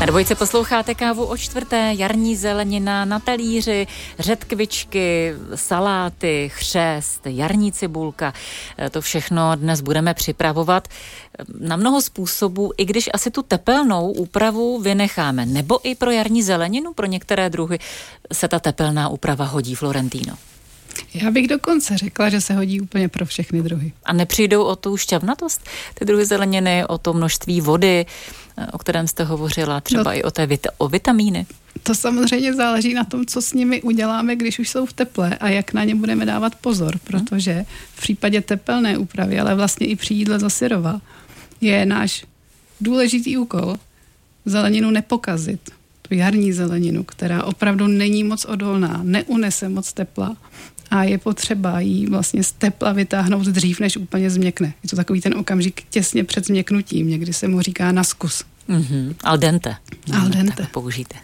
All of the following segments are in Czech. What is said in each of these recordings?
Na Dvojce posloucháte Kávu o čtvrté, jarní zelenina na talíři, řetkvičky, saláty, chřest, jarní cibulka. To všechno dnes budeme připravovat na mnoho způsobů, i když asi tu tepelnou úpravu vynecháme. Nebo i pro jarní zeleninu, pro některé druhy se ta tepelná úprava hodí, Florentino. Já bych dokonce řekla, že se hodí úplně pro všechny druhy. A nepřijdou o tu šťavnatost, ty druhy zeleniny, o to množství vody, o kterém jste hovořila, třeba i o vitamíny? To samozřejmě záleží na tom, co s nimi uděláme, když už jsou v teple a jak na ně budeme dávat pozor, protože v případě tepelné úpravy, ale vlastně i při jídle za syrova, je náš důležitý úkol zeleninu nepokazit. Tu jarní zeleninu, která opravdu není moc odolná, neunese moc tepla a je potřeba jí vlastně z tepla vytáhnout dřív, než úplně změkne. Je to takový ten okamžik těsně před změknutím, někdy se mu říká na zkus. Al dente. Al dente. Tak použijte.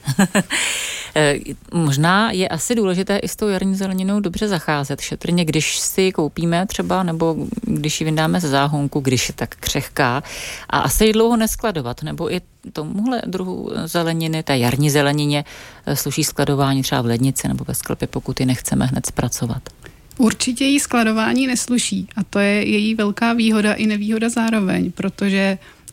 Možná je asi důležité i s tou jarní zeleninou dobře zacházet šetrně, když si ji koupíme třeba, nebo když ji vyndáme ze záhonku, když je tak křehká, a asi ji dlouho neskladovat, nebo i tomuhle druhu zeleniny, té jarní zelenině, sluší skladování třeba v lednici nebo ve sklepě, pokud ji nechceme hned zpracovat. Určitě jí skladování nesluší a to je její velká výhoda i nevýhoda zároveň, protože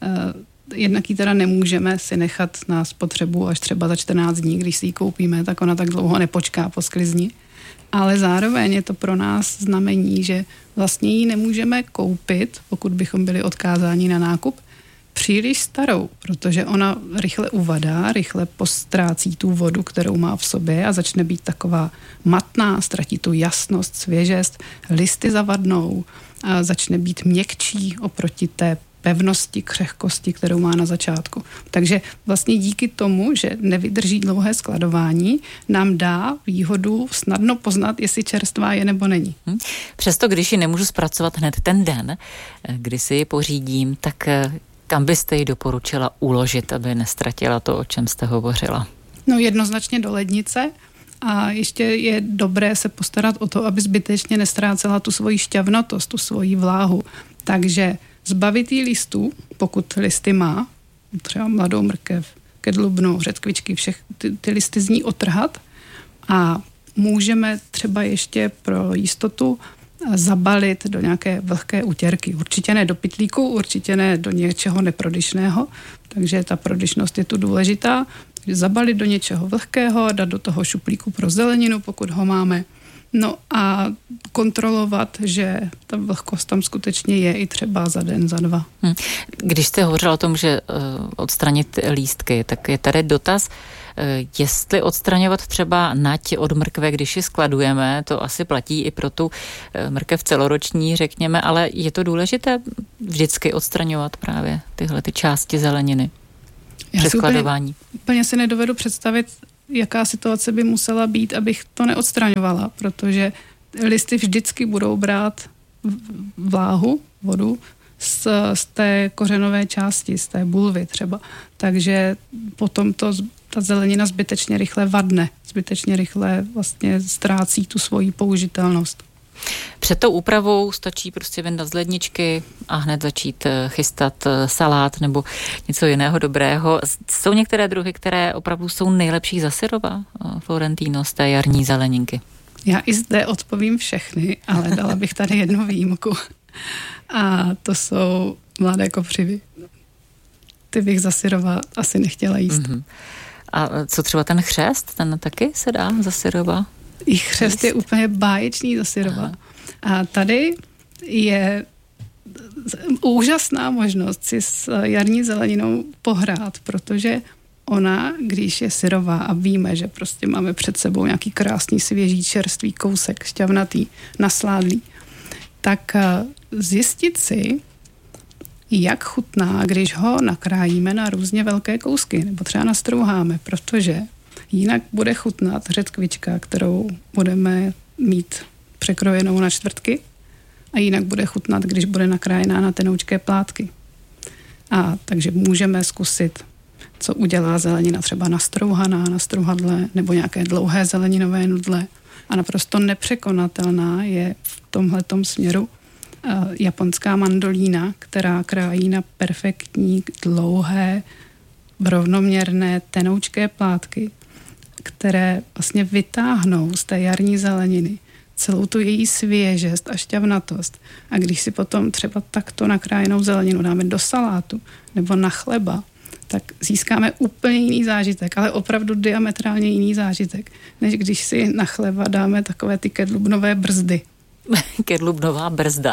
jednak ji teda nemůžeme si nechat na spotřebu až třeba za 14 dní, když si ji koupíme, tak ona tak dlouho nepočká po sklizni. Ale zároveň je to pro nás znamení, že vlastně ji nemůžeme koupit, pokud bychom byli odkázáni na nákup, příliš starou, protože ona rychle uvadá, rychle postrácí tu vodu, kterou má v sobě a začne být taková matná, ztratí tu jasnost, svěžest, listy zavadnou a začne být měkčí oproti té pevnosti, křehkosti, kterou má na začátku. Takže vlastně díky tomu, že nevydrží dlouhé skladování, nám dá výhodu snadno poznat, jestli čerstvá je nebo není. Přesto, když ji nemůžu zpracovat hned ten den, kdy si ji pořídím, tak kam byste ji doporučila uložit, aby nestratila to, o čem jste hovořila? No jednoznačně do lednice a ještě je dobré se postarat o to, aby zbytečně nestrácela tu svoji šťavnatost, tu svoji vláhu. Takže zbavit jí listů, pokud listy má, třeba mladou mrkev, kedlubnu, řetkvičky, všech ty listy z ní otrhat a můžeme třeba ještě pro jistotu zabalit do nějaké vlhké utěrky. Určitě ne do pytlíku, určitě ne do něčeho neprodyšného, takže ta prodyšnost je tu důležitá. Zabalit do něčeho vlhkého, dát do toho šuplíku pro zeleninu, pokud ho máme. No a kontrolovat, že ta vlhkost tam skutečně je i třeba za den, za dva. Když jste hovořila o tom, že odstranit lístky, tak je tady dotaz, jestli odstraňovat třeba nať od mrkve, když ji skladujeme, to asi platí i pro tu mrkev celoroční, řekněme, ale je to důležité vždycky odstraňovat právě tyhle ty části zeleniny při skladování? Úplně si nedovedu představit, jaká situace by musela být, abych to neodstraňovala, protože listy vždycky budou brát vláhu, vodu z té kořenové části, z té bulvy třeba. Takže potom ta zelenina zbytečně rychle vadne, zbytečně rychle vlastně ztrácí tu svoji použitelnost. Před tou úpravou stačí prostě vyndat z ledničky a hned začít chystat salát nebo něco jiného dobrého. Jsou některé druhy, které opravdu jsou nejlepší za syrova, Florentino, z té jarní zeleninky? Já i zde odpovím všechny, ale dala bych tady jednu výjimku. A to jsou mladé kopřivy. Ty bych za syrova asi nechtěla jíst. A co třeba ten chřest, ten taky se dá za syrova? I chřest je úplně báječný za syrova. A tady je úžasná možnost si s jarní zeleninou pohrát, protože ona, když je syrová a víme, že prostě máme před sebou nějaký krásný svěží čerstvý kousek, šťavnatý, nasládlý, tak zjistit si, jak chutná, když ho nakrájíme na různě velké kousky, nebo třeba nastrouháme, protože jinak bude chutnat řetkvička, kterou budeme mít překrojenou na čtvrtky, a jinak bude chutnat, když bude nakrájená na tenoučké plátky. A takže můžeme zkusit, co udělá zelenina třeba nastrouhaná na strouhadle nebo nějaké dlouhé zeleninové nudle. A naprosto nepřekonatelná je v tomhletom směru japonská mandolína, která krájí na perfektní, dlouhé rovnoměrné tenoučké plátky, které vlastně vytáhnou z té jarní zeleniny celou tu její svěžest a šťavnatost. A když si potom třeba takto nakrájenou zeleninu dáme do salátu nebo na chleba, tak získáme úplně jiný zážitek, ale opravdu diametrálně jiný zážitek, než když si na chleba dáme takové ty kedlubnové brzdy. Kedlubnová brzda.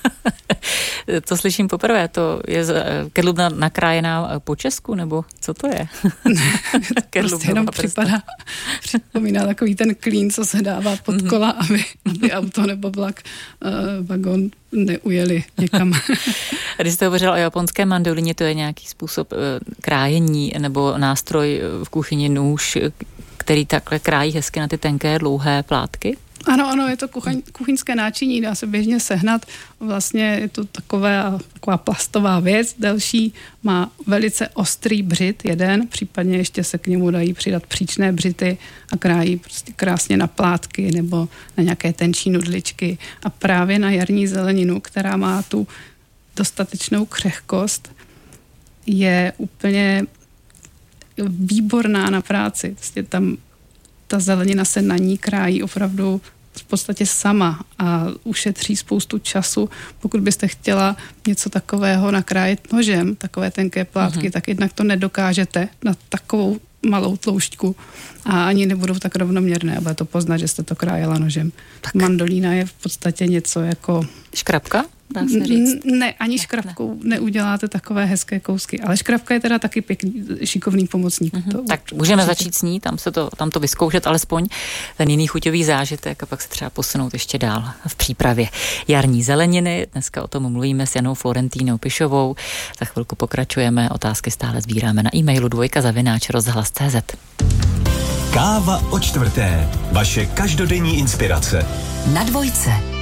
To slyším poprvé, to je kedlubna nakrájená po česku, nebo co to je? Prostě jenom připomíná takový ten klín, co se dává pod kola, aby auto nebo vlak, vagon neujeli někam. Když jste hovořil o japonské mandolině, to je nějaký způsob krájení nebo nástroj v kuchyni, nůž, který takhle krájí hezky na ty tenké, dlouhé plátky? Ano, je to kuchyňské náčiní, dá se běžně sehnat. Vlastně je to taková plastová věc, delší, má velice ostrý břit, jeden, případně ještě se k němu dají přidat příčné břity a krájí prostě krásně na plátky nebo na nějaké tenčí nudličky. A právě na jarní zeleninu, která má tu dostatečnou křehkost, je úplně výborná na práci. Prostě tam ta zelenina se na ní krájí opravdu v podstatě sama a ušetří spoustu času. Pokud byste chtěla něco takového nakrájet nožem, takové tenké plátky, tak jednak to nedokážete na takovou malou tloušťku a ani nebudou tak rovnoměrné, ale to poznat, že jste to krájela nožem. Tak. Mandolína je v podstatě něco jako... Škrabka? Dá se říct? Ne, ani škrabkou neuděláte takové hezké kousky, ale škrabka je teda taky pěkný, šikovný pomocník. Tak můžeme začít s ní, tam to vyzkoušet alespoň ten jiný chuťový zážitek a pak se třeba posunout ještě dál v přípravě jarní zeleniny. Dneska o tom mluvíme s Janou Florentínou Pišovou. Za chvilku pokračujeme, otázky stále sbíráme na e-mailu dvojka@rozhlas.cz. Káva o čtvrté. Vaše každodenní inspirace. Na Dvojce.